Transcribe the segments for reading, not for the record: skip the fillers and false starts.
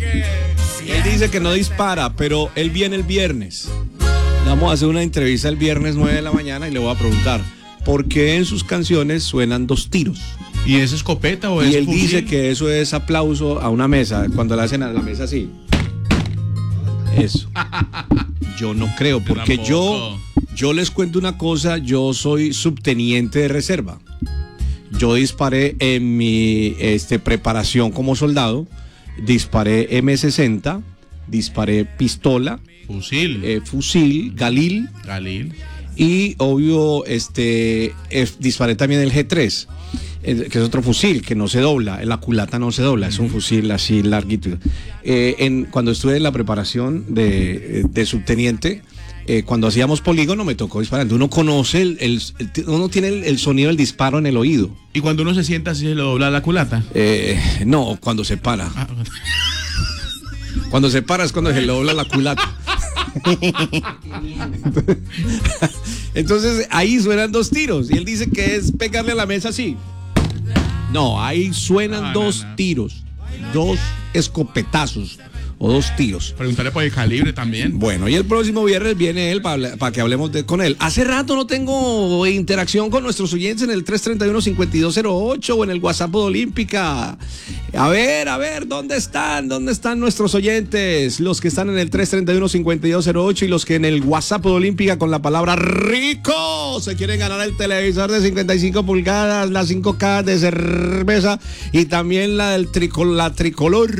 Él dice que no dispara, pero él viene el viernes. Vamos a hacer una entrevista el viernes 9 de la mañana y le voy a preguntar por qué en sus canciones suenan 2 tiros. ¿Y es escopeta o es Y él fusil? dice que eso es aplauso a una mesa, cuando le hacen a la mesa así. Eso. Yo no creo, porque yo les cuento una cosa, yo soy subteniente de reserva. Yo disparé en mi preparación como soldado, disparé M60, disparé pistola, fusil, Galil. Y obvio, disparé también el G3, que es otro fusil que no se dobla, la culata no se dobla, es un fusil así larguito. Cuando estuve en la preparación de subteniente, cuando hacíamos polígono me tocó disparando. Uno conoce, uno tiene el sonido del disparo en el oído. ¿Y cuando uno se sienta así se le dobla la culata? No, cuando se para. Cuando se para es cuando se le dobla la culata. Entonces ahí suenan 2 tiros y él dice que es pegarle a la mesa así. No, ahí suenan 2 tiros, 2 escopetazos o 2 tiros. Preguntarle por el calibre también. Bueno, y el próximo viernes viene él para que hablemos con él. Hace rato no tengo interacción con nuestros oyentes en el 331-5208 o en el WhatsApp de Olímpica. A ver, ¿dónde están? ¿Dónde están nuestros oyentes? Los que están en el 331-5208 y los que en el WhatsApp de Olímpica con la palabra rico se quieren ganar el televisor de 55 pulgadas, la 5K de cerveza y también la tricolor.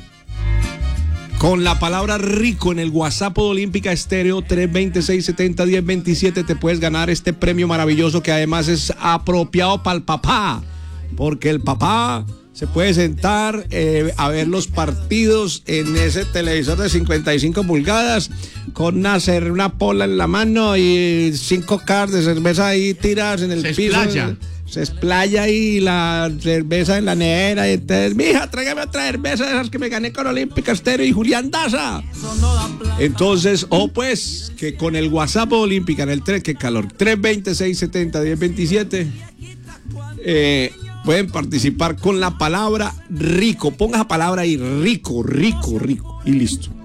Con la palabra rico en el WhatsApp de Olímpica Estéreo 326-70-1027 te puedes ganar este premio maravilloso que además es apropiado para el papá, porque el papá se puede sentar a ver los partidos en ese televisor de 55 pulgadas con una pola en la mano y 5 cars de cerveza ahí tiradas en el piso. Se explaya ahí la cerveza en la nevera. Y entonces, mija, tráigame otra cerveza de esas que me gané con Olímpica Estéreo y Julián Daza. Entonces, pues, que con el WhatsApp Olímpica en el 3, que calor, 326-70-1027, pueden participar con la palabra rico. Ponga esa palabra ahí, rico, y listo.